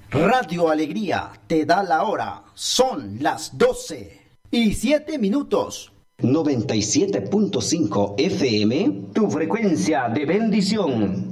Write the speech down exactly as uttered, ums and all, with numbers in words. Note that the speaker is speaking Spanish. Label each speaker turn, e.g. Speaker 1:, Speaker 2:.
Speaker 1: Radio Alegría te da la hora. Son las doce y siete minutos.
Speaker 2: noventa y siete punto cinco F M, tu frecuencia de bendición.